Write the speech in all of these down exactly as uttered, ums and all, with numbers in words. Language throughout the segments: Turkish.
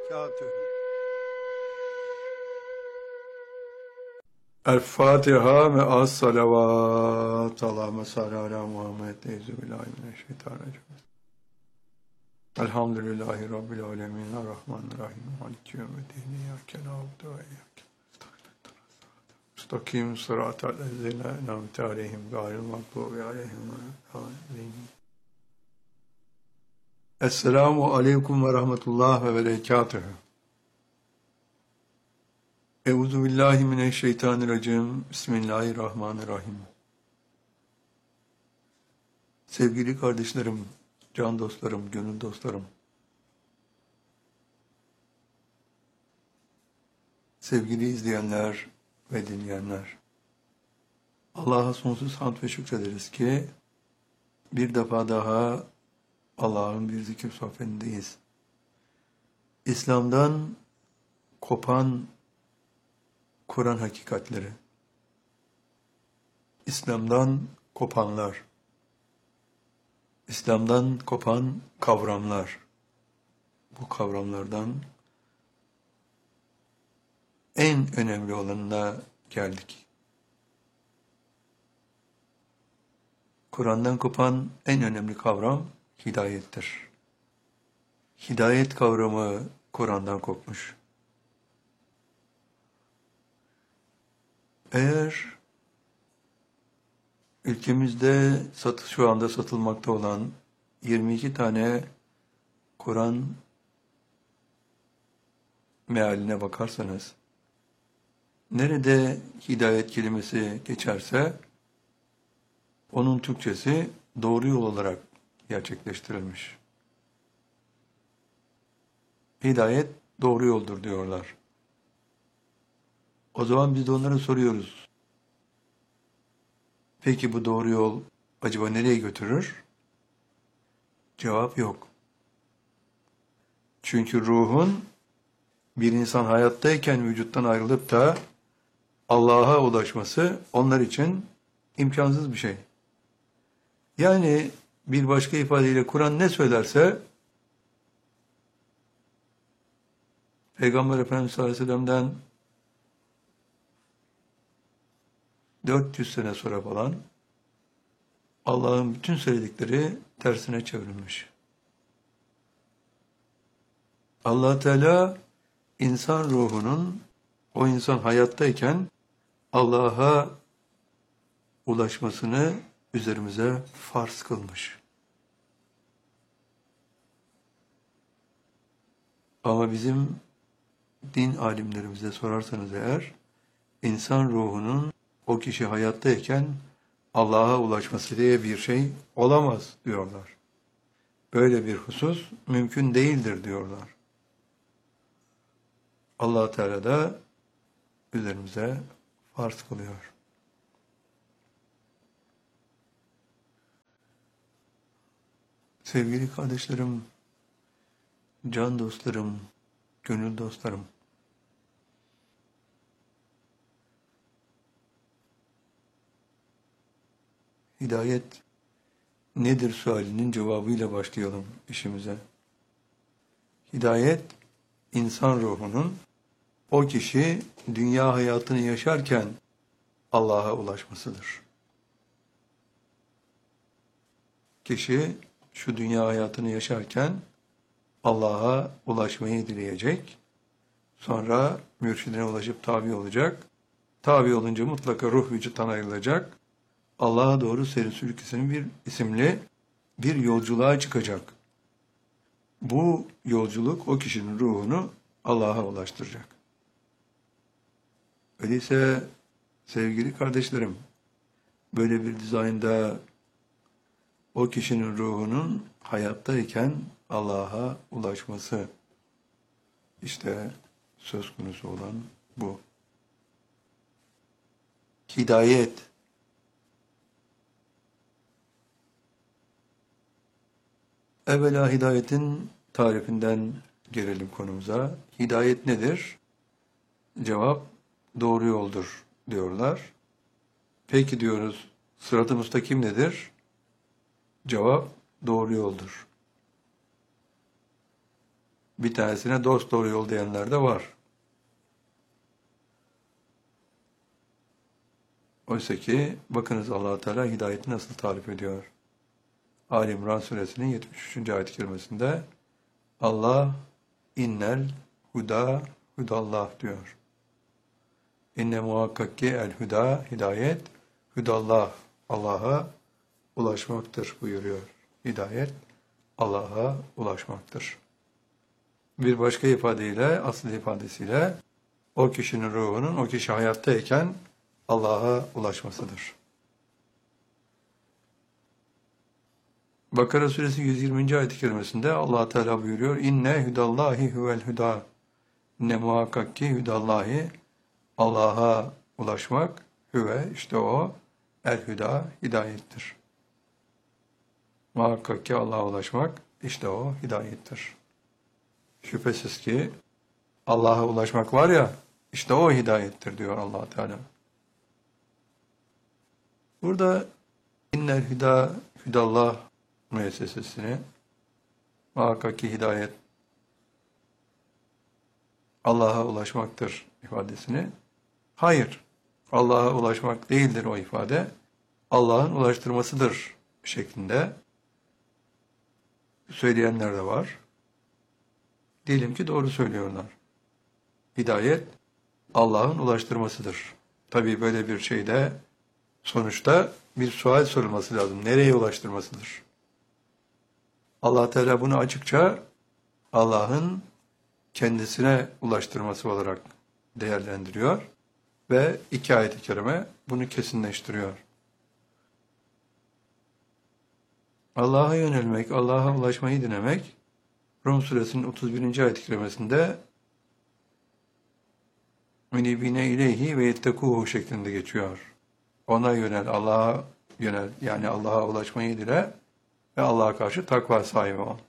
berekatühü. El Fatiha ve as salavat. Allahümme salli ala Muhammed. Euzubillahimineşşeytanirracim. Elhamdülillahi Rabbil alemin. Errahmanirrahim. Maliki yevmiddin. İyyâke na'budu ve iyyâke nestaîn. Müstakim sıratal lezîne en'amte aleyhim gâyril mağdûbi aleyhim veleddâllîn. Esselamu aleyküm ve rahmetullah ve berekatühü. Euzubillahimineşşeytanirracim. Bismillahirrahmanirrahim. Sevgili kardeşlerim, can dostlarım, gönül dostlarım. Sevgili izleyenler ve dinleyenler. Allah'a sonsuz hamd ve şükrederiz ki bir defa daha Allah'ın bir zikir sohbetindeyiz. İslam'dan kopan Kur'an hakikatleri, İslam'dan kopanlar, İslam'dan kopan kavramlar, bu kavramlardan en önemli olanına geldik. Kur'an'dan kopan en önemli kavram hidayettir. Hidayet kavramı Kur'an'dan kopmuş. Eğer ülkemizde satış, şu anda satılmakta olan yirmi iki tane Kur'an mealine bakarsanız, nerede hidayet kelimesi geçerse, onun Türkçesi doğru yol olarak gerçekleştirilmiş. Hidayet doğru yoldur diyorlar. O zaman biz de onlara soruyoruz. Peki bu doğru yol acaba nereye götürür? Cevap yok. Çünkü ruhun bir insan hayattayken vücuttan ayrılıp da Allah'a ulaşması onlar için imkansız bir şey. Yani bir başka ifadeyle Kur'an ne söylerse Peygamber Efendimiz sallallahu aleyhi ve sellem'den dört yüz sene sonra falan Allah'ın bütün söyledikleri tersine çevrilmiş. Allah Teala insan ruhunun o insan hayattayken Allah'a ulaşmasını üzerimize farz kılmış. Ama bizim din alimlerimize sorarsanız eğer, insan ruhunun o kişi hayattayken Allah'a ulaşması diye bir şey olamaz diyorlar. Böyle bir husus mümkün değildir diyorlar. Allah Teala da üzerimize farz kılıyor. Sevgili kardeşlerim, can dostlarım, gönül dostlarım, hidayet nedir sualinin cevabıyla başlayalım işimize. Hidayet, insan ruhunun o kişi dünya hayatını yaşarken Allah'a ulaşmasıdır. Kişi şu dünya hayatını yaşarken Allah'a ulaşmayı dileyecek, sonra mürşidine ulaşıp tabi olacak, tabi olunca mutlaka ruh vücuttan ayrılacak, Allah'a doğru seyir sülüküsünün bir isimli bir yolculuğa çıkacak. Bu yolculuk o kişinin ruhunu Allah'a ulaştıracak. Öyleyse sevgili kardeşlerim, böyle bir dizaynda o kişinin ruhunun hayattayken Allah'a ulaşması işte söz konusu olan bu. Hidayet. Evvela hidayetin tarifinden gelelim konumuza. Hidayet nedir? Cevap doğru yoldur diyorlar. Peki diyoruz, sırat-ı müstakim nedir? Cevap doğru yoldur. Bir tanesine dost doğru yol diyenler de var. Oysa ki bakınız Allah-u Teala hidayeti nasıl tarif ediyor. Ali İmran suresinin yetmiş üçüncü ayet-i kerimesinde Allah innel huda hudallah diyor. İnne muhakkak ki el huda hidayet hudallah Allah'a ulaşmaktır buyuruyor. Hidayet Allah'a ulaşmaktır. Bir başka ifadeyle, asıl ifadesiyle o kişinin ruhunun o kişi hayattayken Allah'a ulaşmasıdır. Bakara suresi yüz yirminci ayet-i kerimesinde Allah Teala buyuruyor. İnne hudallahi huvel huda. Ne muhakkak ki hudallahi Allah'a ulaşmak hüve işte o el huda hidayettir. Muhakkak ki Allah'a ulaşmak işte o hidayettir. Şüphesiz ki Allah'a ulaşmak var ya işte o hidayettir diyor Allah Teala. Burada innel huda hudallah müessesesini muhakkak ki hidayet Allah'a ulaşmaktır ifadesini hayır Allah'a ulaşmak değildir o ifade Allah'ın ulaştırmasıdır şeklinde söyleyenler de var. Diyelim ki doğru söylüyorlar. Hidayet Allah'ın ulaştırmasıdır. Tabii böyle bir şeyde sonuçta bir sual sorulması lazım. Nereye ulaştırmasıdır? Allah Teala bunu açıkça Allah'ın kendisine ulaştırması olarak değerlendiriyor ve iki ayet-i kerime bunu kesinleştiriyor. Allah'a yönelmek, Allah'a ulaşmayı dilemek Rum suresinin otuz birinci ayet-i kerimesinde münibine ileyhi ve yettekuhu şeklinde geçiyor. Ona yönel, Allah'a yönel, yani Allah'a ulaşmayı dile ve Allah'a karşı takva sahibi ol.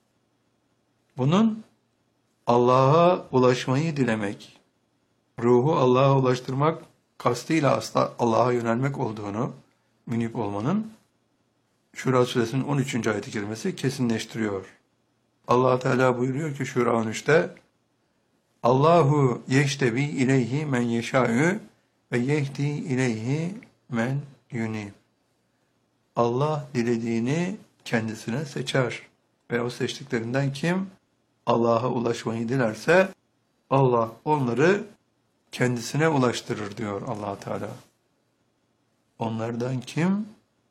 Bunun Allah'a ulaşmayı dilemek, ruhu Allah'a ulaştırmak kastıyla asla Allah'a yönelmek olduğunu, münib olmanın Şura suresinin on üçüncü ayet-i kerimesi kesinleştiriyor. Allah Teala buyuruyor ki Şura on üçte Allahu yeştebi ileyhi men yeşâ'ü ve yehdi ileyhi men yunib. Allah dilediğini kendisine seçer ve o seçtiklerinden kim Allah'a ulaşmayı dilerse Allah onları kendisine ulaştırır diyor Allah Teala. Onlardan kim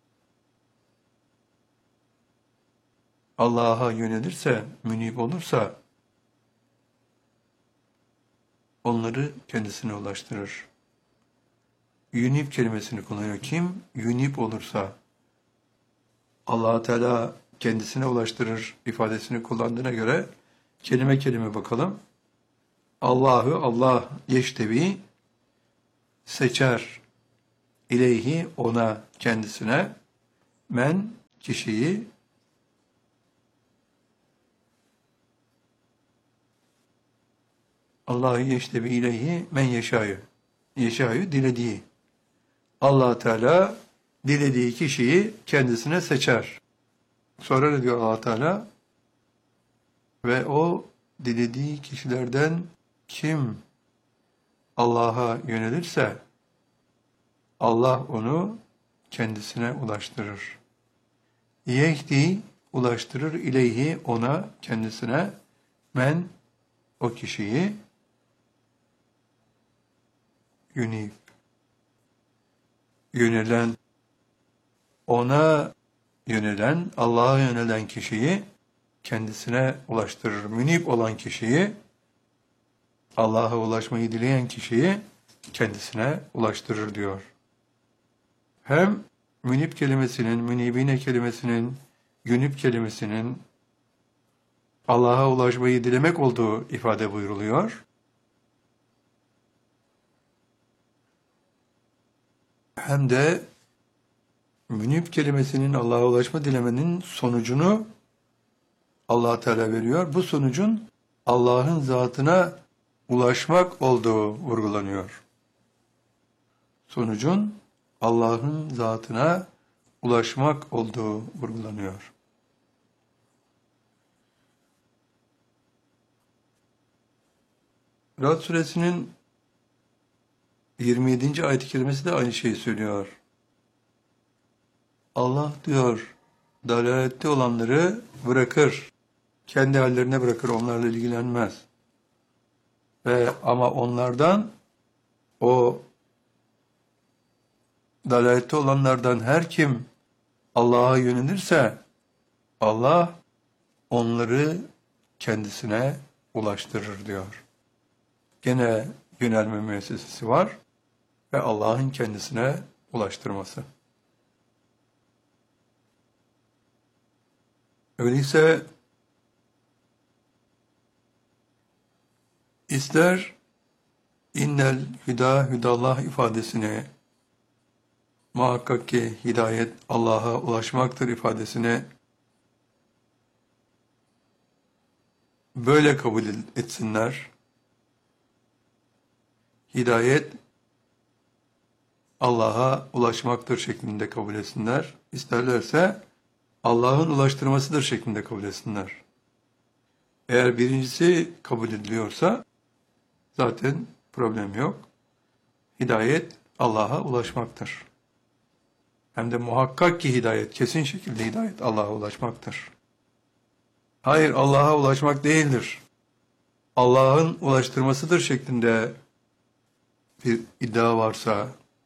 Allah'a yönelirse, münib olursa onları kendisine ulaştırır. Yunib kelimesini kullanıyor. Kim? Yunib olursa Allah Teala kendisine ulaştırır ifadesini kullandığına göre kelime kelime bakalım. Allah'ı Allah yeştevi seçer ileyhi ona kendisine men kişiyi Allah'ı yeştevi ileyhi men yeşâ'yü yeşâ'yü dilediği Allah Teala dilediği kişiyi kendisine seçer. Sonra ne diyor Allah Teala? Ve o dilediği kişilerden kim Allah'a yönelirse Allah onu kendisine ulaştırır. Yehdi ulaştırır ileyhi ona kendisine men o kişiyi yunib yönelen ona yönelen Allah'a yönelen kişiyi kendisine ulaştırır. Münib olan kişiyi Allah'a ulaşmayı dileyen kişiyi kendisine ulaştırır diyor. Hem münib kelimesinin, münibine kelimesinin, yunib kelimesinin Allah'a ulaşmayı dilemek olduğu ifade buyruluyor. Hem de münib kelimesinin Allah'a ulaşma dilemenin sonucunu Allah Teala veriyor. Bu sonucun Allah'ın zatına ulaşmak olduğu vurgulanıyor. Sonucun Allah'ın zatına ulaşmak olduğu vurgulanıyor. Rad suresinin yirmi yedinci ayet-i kerimesi de aynı şeyi söylüyor. Allah diyor, dalalette olanları bırakır. Kendi hallerine bırakır, onlarla ilgilenmez. Ve ama onlardan, o dalalette olanlardan her kim Allah'a yönelirse, Allah onları kendisine ulaştırır diyor. Gene yönelme müessesesi var ve Allah'ın kendisine ulaştırması. Öyleyse ister innel hüda hüdallah ifadesini, muhakkak ki hidayet Allah'a ulaşmaktır ifadesini böyle kabul etsinler. Hidayet Allah'a ulaşmaktır şeklinde kabul etsinler. İsterlerse Allah'ın ulaştırmasıdır şeklinde kabul etsinler. Eğer birincisi kabul ediliyorsa zaten problem yok. Hidayet Allah'a ulaşmaktır. Hem de muhakkak ki hidayet, kesin şekilde hidayet Allah'a ulaşmaktır. Hayır, Allah'a ulaşmak değildir. Allah'ın ulaştırmasıdır şeklinde bir iddia varsa,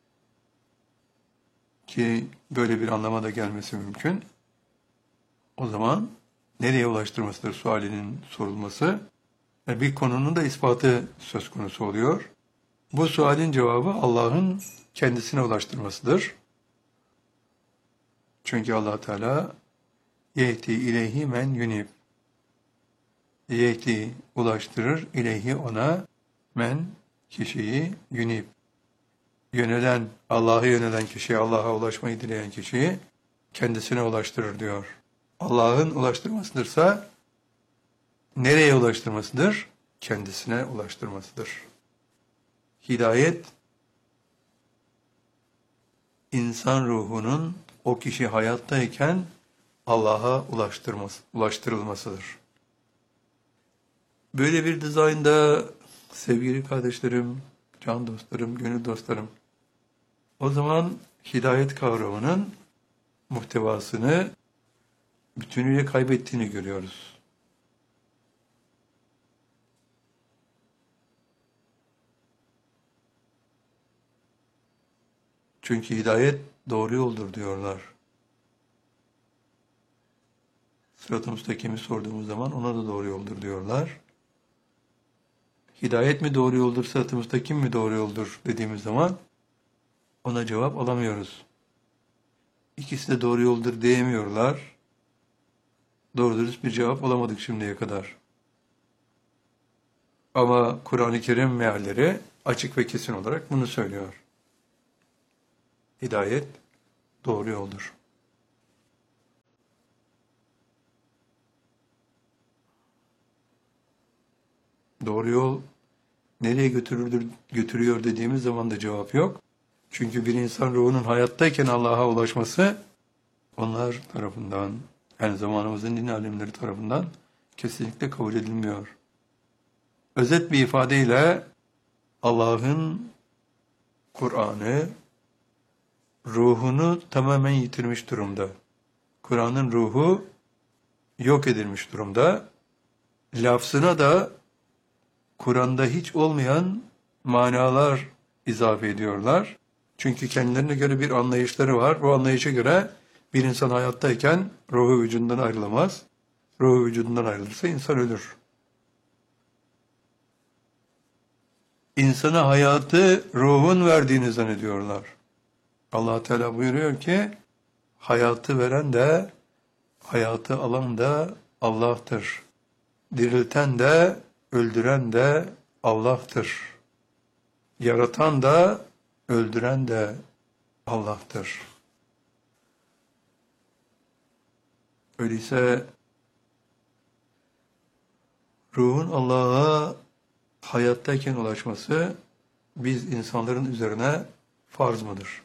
ki böyle bir anlama da gelmesi mümkün, o zaman nereye ulaştırmasıdır sualinin sorulması ve bir konunun da ispatı söz konusu oluyor. Bu sualin cevabı Allah'ın kendisine ulaştırmasıdır. Çünkü Allah Teala yehdi ileyhi men yunib. Yehdi ulaştırır, ileyhi ona, men kişiyi, yunib. Yönelen, Allah'a yönelen kişiyi, Allah'a ulaşmayı dileyen kişiyi kendisine ulaştırır diyor. Allah'ın ulaştırmasıdırsa nereye ulaştırmasıdır? Kendisine ulaştırmasıdır. Hidayet, insan ruhunun o kişi hayattayken Allah'a ulaştırması, ulaştırılmasıdır. Böyle bir dizaynda sevgili kardeşlerim, can dostlarım, gönül dostlarım, o zaman hidayet kavramının muhtevasını bütünüyle kaybettiğini görüyoruz. Çünkü hidayet doğru yoldur diyorlar. Sırat-ı müstakimi sorduğumuz zaman ona da doğru yoldur diyorlar. Hidayet mi doğru yoldur, sırat-ı müstakim mi doğru yoldur dediğimiz zaman ona cevap alamıyoruz. İkisi de doğru yoldur diyemiyorlar. Doğru dürüst bir cevap alamadık şimdiye kadar. Ama Kur'an-ı Kerim mealleri açık ve kesin olarak bunu söylüyor. Hidayet doğru yoldur. Doğru yol nereye götürürdür, götürüyor dediğimiz zaman da cevap yok. Çünkü bir insan ruhunun hayattayken Allah'a ulaşması onlar tarafından, yani zamanımızın din alimleri tarafından kesinlikle kabul edilmiyor. Özet bir ifadeyle Allah'ın Kur'an'ı ruhunu tamamen yitirmiş durumda. Kur'an'ın ruhu yok edilmiş durumda. Lafzına da Kur'an'da hiç olmayan manalar izafe ediyorlar. Çünkü kendilerine göre bir anlayışları var. Bu anlayışa göre bir insan hayattayken ruhu vücudundan ayrılamaz. Ruhu vücudundan ayrılırsa insan ölür. İnsana hayatı ruhun verdiğini zannediyorlar. Allah Teala buyuruyor ki, hayatı veren de, hayatı alan da Allah'tır. Dirilten de, öldüren de Allah'tır. Yaratan da, öldüren de Allah'tır. Öyleyse ruhun Allah'a hayattayken ulaşması biz insanların üzerine farz mıdır?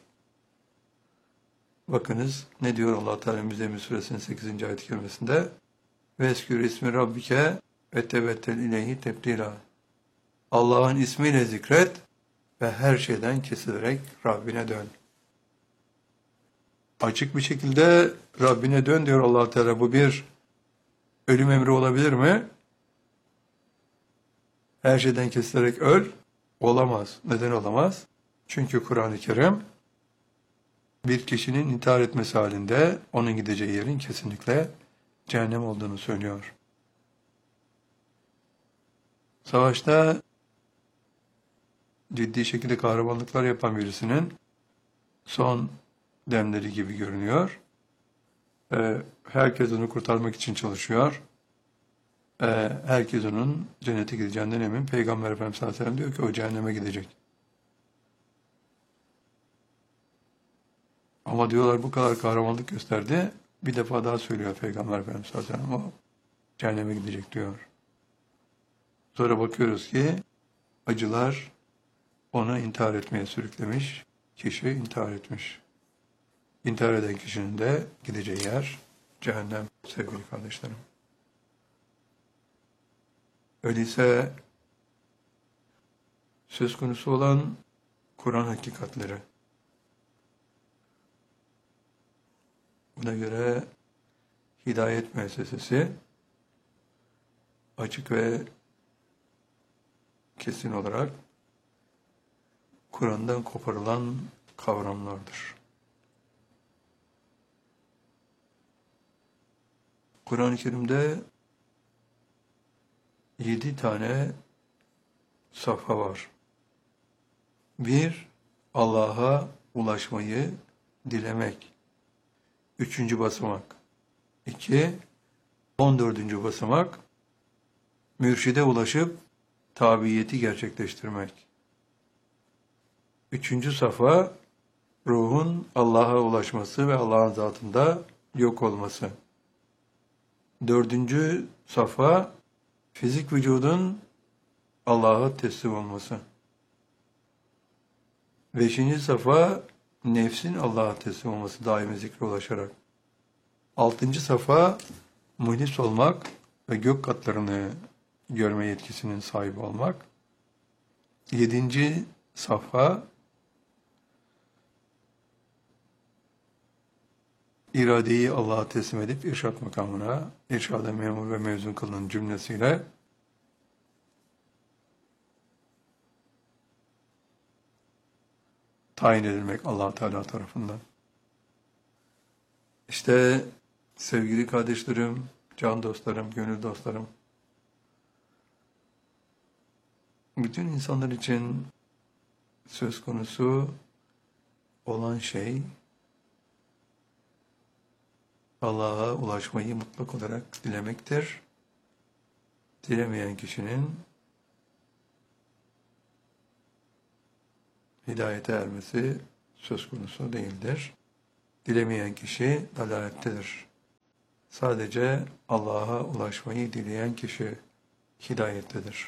Bakınız ne diyor Allah Teala Müzzemmil Suresinin sekizinci ayet-i kerimesinde: "Veskür ismi rabbike ve tebettel ileyhi tebdila." Allah'ın ismiyle zikret ve her şeyden kesilerek Rabbine dön. Açık bir şekilde Rabbine dön diyor Allah Teala. Bu bir ölüm emri olabilir mi? Her şeyden kesilerek öl. Olamaz. Neden olamaz? Çünkü Kur'an-ı Kerim bir kişinin intihar etmesi halinde onun gideceği yerin kesinlikle cehennem olduğunu söylüyor. Savaşta ciddi şekilde kahramanlıklar yapan birisinin son demleri gibi görünüyor. Ee, herkes onu kurtarmak için çalışıyor. Ee, herkes onun cennete gideceğinden emin. Peygamber Efendimiz sallallahu aleyhi ve sellem diyor ki o cehenneme gidecek. Ama diyorlar bu kadar kahramanlık gösterdi. Bir defa daha söylüyor Peygamber Efendimiz sallallahu aleyhi ve sellem o cehenneme gidecek diyor. Sonra bakıyoruz ki acılar onu intihar etmeye sürüklemiş. Kişi intihar etmiş. İntihar eden kişinin de gideceği yer cehennem sevgili kardeşlerim. Öyleyse söz konusu olan Kur'an hakikatleri. Buna göre hidayet müessesesi açık ve kesin olarak Kur'an'dan koparılan kavramlardır. Kur'an-ı Kerim'de yedi tane safha var. Bir, Allah'a ulaşmayı dilemek. Üçüncü basamak. İki, on dördüncü basamak, mürşide ulaşıp tabiyeti gerçekleştirmek. Üçüncü safa, ruhun Allah'a ulaşması ve Allah'ın zatında yok olması. Dördüncü safa, fizik vücudun Allah'a teslim olması. Beşinci safa, nefsin Allah'a teslim olması daimi zikre ulaşarak. Altıncı safa, muhlis olmak ve gök katlarını görme yetkisinin sahibi olmak. Yedinci safha, iradeyi Allah'a teslim edip irşad makamına, irşada memur ve mezun kılınan cümlesiyle tayin edilmek Allah Teala tarafından. İşte sevgili kardeşlerim, can dostlarım, gönül dostlarım, bütün insanlar için söz konusu olan şey Allah'a ulaşmayı mutlak olarak dilemektir. Dilemeyen kişinin hidayete ermesi söz konusu değildir. Dilemeyen kişi dalalettedir. Sadece Allah'a ulaşmayı dileyen kişi hidayettedir.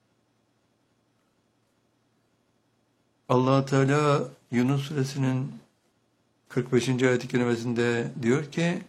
Allah Teala Yunus Suresinin kırk beşinci ayet-i kerimesinde diyor ki,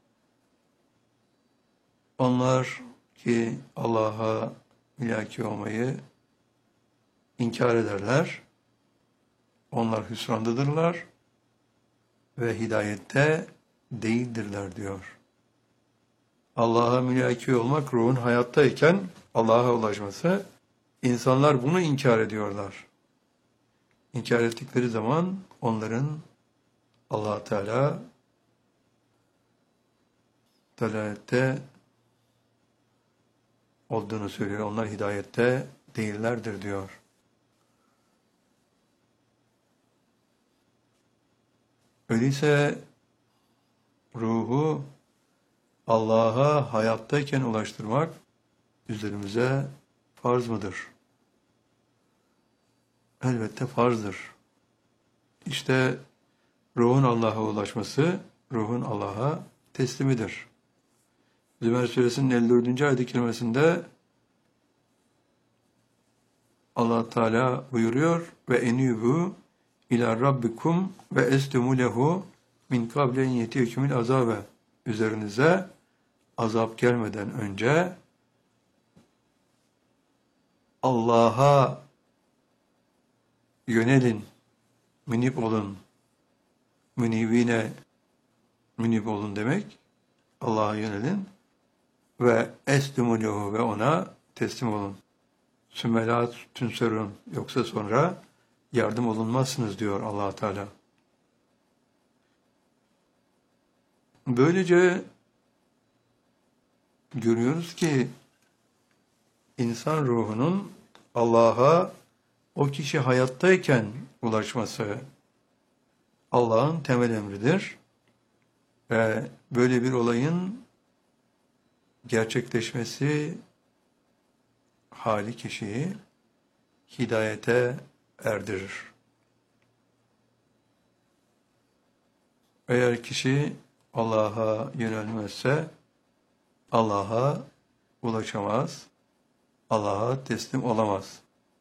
onlar ki Allah'a ilaki olmayı inkar ederler, onlar hüsrandadırlar ve hidayette değildirler diyor. Allah'a mülaki olmak ruhun hayattayken Allah'a ulaşması, insanlar bunu inkar ediyorlar. İnkar ettikleri zaman onların Allah Teala dalalette olduğunu söylüyor. Onlar hidayette değillerdir diyor. Öyleyse ruhu Allah'a hayattayken ulaştırmak üzerimize farz mıdır? Elbette farzdır. İşte ruhun Allah'a ulaşması, ruhun Allah'a teslimidir. Zümer Suresinin elli dördüncü ayet-i kerimesinde Allah Teala buyuruyor ve enübü ila rabbikum ve eslimu lehu min kablen yetiyekümül azabe. Üzerinize azap gelmeden önce Allah'a yönelin, münip olun. Münibine münip olun demek. Allah'a yönelin ve eslimu lehu ve ona teslim olun. Sümelat tünserun yoksa sonra yardım olunmazsınız diyor Allah Teala. Böylece görüyoruz ki insan ruhunun Allah'a o kişi hayattayken ulaşması Allah'ın temel emridir. Ve böyle bir olayın gerçekleşmesi hali kişiyi hidayete erdirir. Eğer kişi Allah'a yönelmezse Allah'a ulaşamaz, Allah'a teslim olamaz.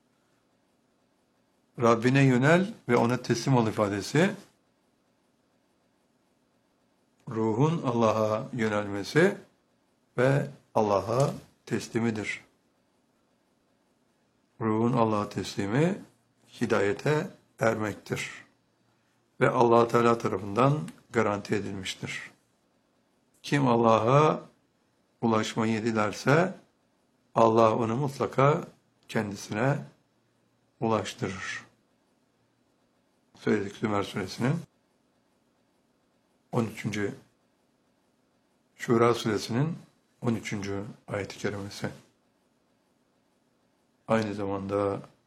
Rabbine yönel ve ona teslim ol ifadesi, ruhun Allah'a yönelmesi ve Allah'a teslimidir. Ruhun Allah'a teslimi hidayete ermektir. Ve Allah Teala tarafından garanti edilmiştir. Kim Allah'a ulaşmayı dilerse Allah onu mutlaka kendisine ulaştırır. Söyledik Zümer suresinin on üçüncü Şura suresinin on üçüncü ayet-i kerimesi. Aynı zamanda